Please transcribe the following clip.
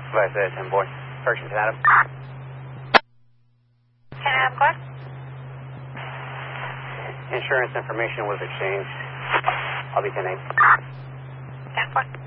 Vice 10 boy. Correction, 10 Adam. 10 Adam, go ahead. Insurance information was exchanged. I'll be 10-8. 10-4.